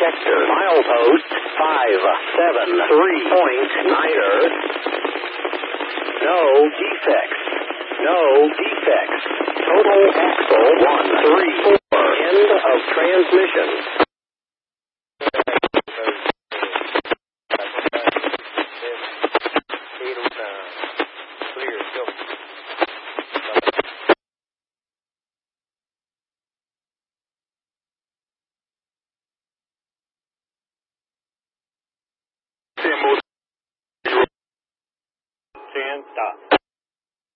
sector. Milepost 573.9er. No defects. No defects. Total axle 134. End of transmission. Stop.